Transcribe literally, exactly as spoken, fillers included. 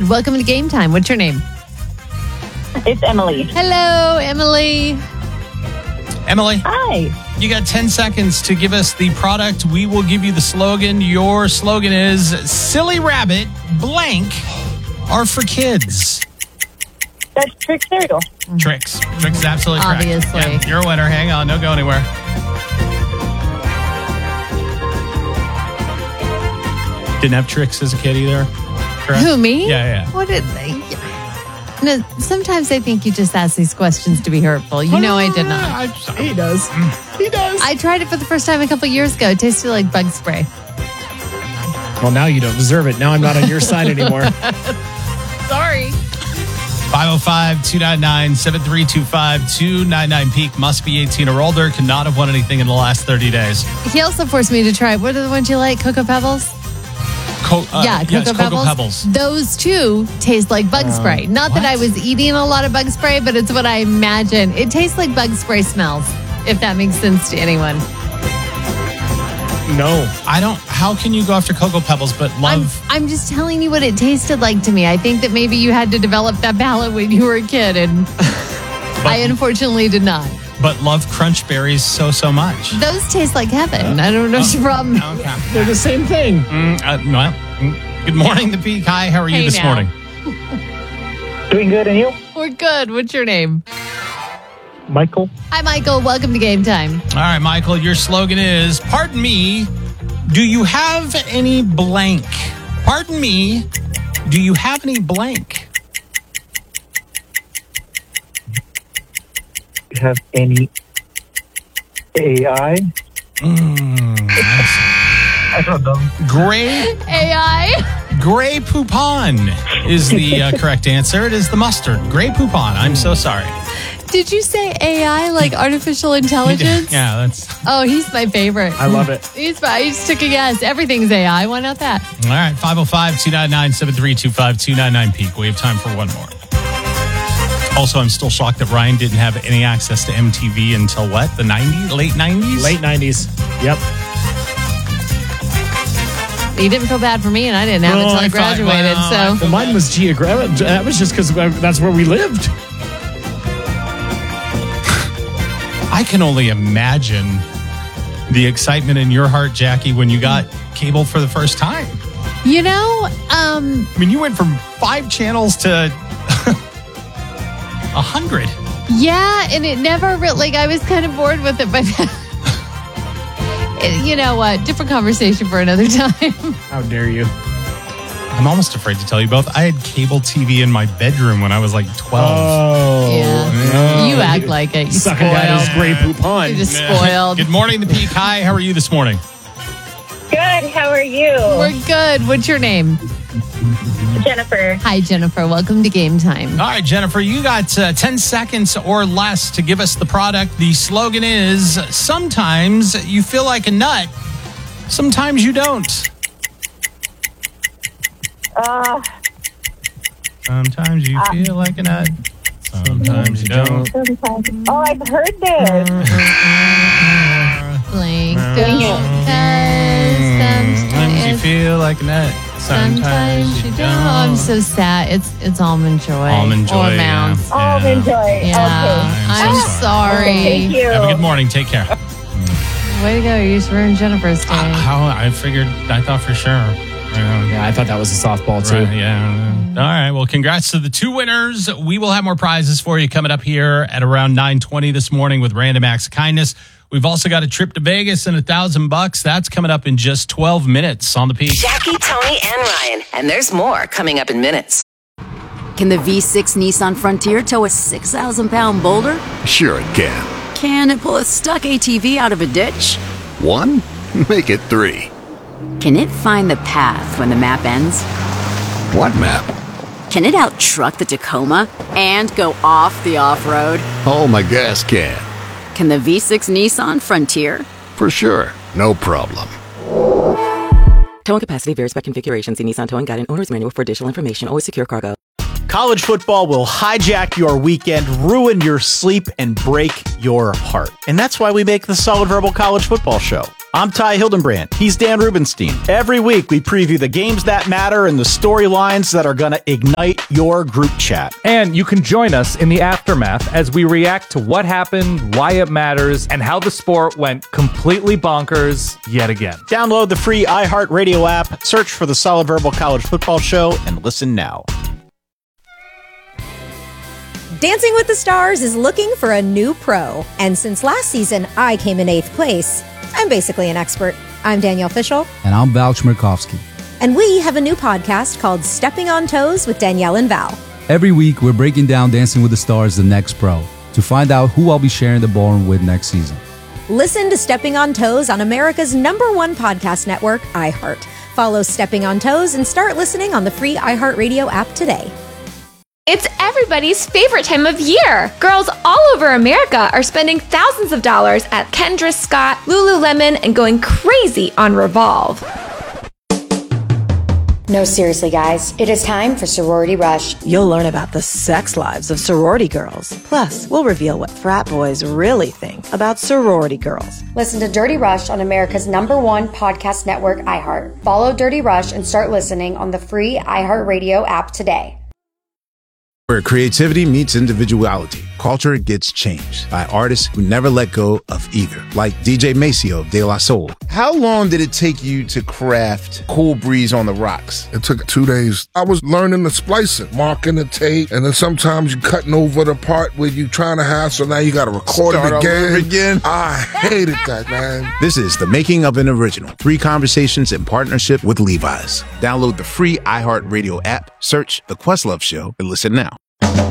good. Welcome to Game Time. What's your name? It's Emily. Hello, Emily. Emily. Hi. You got ten seconds to give us the product. We will give you the slogan. Your slogan is Silly Rabbit blank are for kids. That's Trick Cereal. Tricks. Tricks is absolutely correct. Obviously. Yeah, you're a winner. Hang on. Don't go anywhere. Didn't have Tricks as a kid either. Correct? Who, me? Yeah, yeah. What did they... No, sometimes I think you just ask these questions to be hurtful. You know I did not. I, He does. He does. I tried it for the first time a couple years ago. It tasted like bug spray. Well, now you don't deserve it. Now I'm not on your side anymore. Sorry. five oh five, two nine nine, seven three two five, two nine nine Peak. Must be eighteen or older. Cannot have won anything in the last thirty days. He also forced me to try, what are the ones you like? Cocoa Pebbles? Co- uh, yeah, Cocoa, yes, Cocoa Pebbles. Pebbles. Those two taste like bug spray. Not what? that I was eating a lot of bug spray, but it's what I imagine. It tastes like bug spray smells, if that makes sense to anyone. No. I don't. How can you go after Cocoa Pebbles but I'm, love? I'm just telling you what it tasted like to me. I think that maybe you had to develop that palate when you were a kid, and I unfortunately did not. But love Crunch Berries so so much. Those taste like heaven. I don't know what's the problem. Okay. They're the same thing. Mm, uh, well, mm, good morning, the Peak. Hi, how are Hey you this now. morning? Doing good, and you? We're good. What's your name? Michael. Hi, Michael. Welcome to Game Time. All right, Michael. Your slogan is, "Pardon me, do you have any blank?" Pardon me, do you have any blank? Have any A I? Mm, I don't know. Gray A I. Grey Poupon is the uh, correct answer. It is the mustard. Grey Poupon. I'm so sorry. Did you say A I, like artificial intelligence? Yeah, that's Oh, he's my favorite. I love it. He's my, I just took a guess. Everything's A I. Why not that? all right. five oh five, two nine nine, seven three two five, two nine nine Peak. We have time for one more. Also, I'm still shocked that Ryan didn't have any access to M T V until what? The nineties? Late nineties? Late nineties. Yep. He didn't feel bad for me, and I didn't have it Oh, until I I thought- graduated. well, so Well, mine was geographic. That was just because that's where we lived. I can only imagine the excitement in your heart, Jackie, when you got cable for the first time. you know, um, I mean, you went from five channels to a hundred. yeah, and it never really, like, I was kind of bored with it, but it- you know what? Different conversation for another time. How dare you? I'm almost afraid to tell you both. I had cable T V in my bedroom when I was like twelve. Oh. Yeah. You act like it. You Sucking at his spoiled. Grey Poupon. You just spoiled. Good morning, the Peak. Hi, how are you this morning? Good. How are you? We're good. What's your name? Jennifer. Hi, Jennifer. Welcome to Game Time. All right, Jennifer, you got uh, ten seconds or less to give us the product. The slogan is, sometimes you feel like a nut, sometimes you don't. Uh, Sometimes you feel like a nut, sometimes you don't. sometimes. Oh, I've heard this. Blank. Dang it. Sometimes you feel like a nut, sometimes you don't. Oh, I'm don't. so sad. It's it's Almond Joy. Almond Joy, Or Mounds. yeah. Oh, Yeah. enjoy. Yeah. Okay. I'm I'm so sorry. Thank you. Have a good morning. Take care. Way to go. You just ruined Jennifer's day. Uh, how I figured, I thought for sure. Yeah. Yeah, I thought that was a softball, too. Right, yeah. All right. Well, congrats to the two winners. We will have more prizes for you coming up here at around nine twenty this morning with Random Acts of Kindness. We've also got a trip to Vegas and a thousand bucks. That's coming up in just twelve minutes on the Peak. Jackie, Tony, and Ryan. And there's more coming up in minutes. Can the V six Nissan Frontier tow a six thousand pound boulder? Sure it can. Can it pull a stuck A T V out of a ditch? One? Make it three. Can it find the path when the map ends? What map? Can it out-truck the Tacoma and go off the off-road? Oh, my gas can. Can the V six Nissan Frontier? For sure. No problem. Towing capacity varies by configuration. See Nissan Towing Guide and Owner's Manual for additional information. Always secure cargo. College football will hijack your weekend, ruin your sleep, and break your heart. And that's why we make the Solid Verbal College Football Show. I'm Ty Hildenbrand. He's Dan Rubenstein. Every week, we preview the games that matter and the storylines that are going to ignite your group chat. And you can join us in the aftermath as we react to what happened, why it matters, and how the sport went completely bonkers yet again. Download the free iHeartRadio app, search for the Solid Verbal College Football Show, and listen now. Dancing with the Stars is looking for a new pro. And since last season, I came in eighth place. I'm basically an expert. I'm Danielle Fishel. And I'm Val Chmerkovsky. And we have a new podcast called Stepping on Toes with Danielle and Val. Every week, we're breaking down Dancing with the Stars, the next pro, to find out who I'll be sharing the ballroom with next season. Listen to Stepping on Toes on America's number one podcast network, iHeart. Follow Stepping on Toes and start listening on the free iHeartRadio app today. It's everybody's favorite time of year. Girls all over America are spending thousands of dollars at Kendra Scott, Lululemon, and going crazy on Revolve. No, seriously, guys. It is time for Sorority Rush. You'll learn about the sex lives of sorority girls. Plus, we'll reveal what frat boys really think about sorority girls. Listen to Dirty Rush on America's number one podcast network, iHeart. Follow Dirty Rush and start listening on the free iHeartRadio app today. Where creativity meets individuality, culture gets changed by artists who never let go of either, like D J Maceo of De La Soul. How long did it take you to craft Cool Breeze on the Rocks? It took two days. I was learning the splicing, marking the tape, and then sometimes you cutting over the part where you trying to have, so now you got to record Start it again. All over again. I hated that, man. This is The Making of an Original, three conversations in partnership with Levi's. Download the free iHeartRadio app, search The Questlove Show, and listen now.